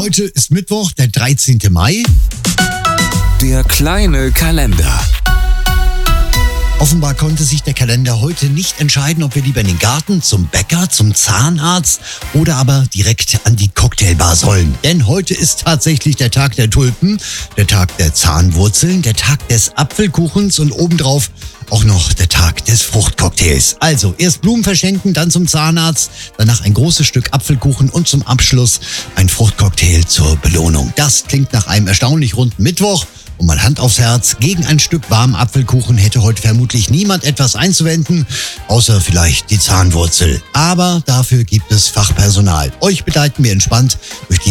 Heute ist Mittwoch, der 13. Mai. Der kleine Kalender. Offenbar konnte sich der Kalender heute nicht entscheiden, ob wir lieber in den Garten, zum Bäcker, zum Zahnarzt oder aber direkt an die Cocktailbar sollen. Denn heute ist tatsächlich der Tag der Tulpen, der Tag der Zahnwurzeln, der Tag des Apfelkuchens und obendrauf auch noch der Tag des Fruchtcocktails. Also erst Blumen verschenken, dann zum Zahnarzt, danach ein großes Stück Apfelkuchen und zum Abschluss ein Fruchtcocktail zur Belohnung. Das klingt nach einem erstaunlich runden Mittwoch. Und mal Hand aufs Herz, gegen ein Stück warmen Apfelkuchen hätte heute vermutlich niemand etwas einzuwenden, außer vielleicht die Zahnwurzel. Aber dafür gibt es Fachpersonal. Euch begleiten wir entspannt durch die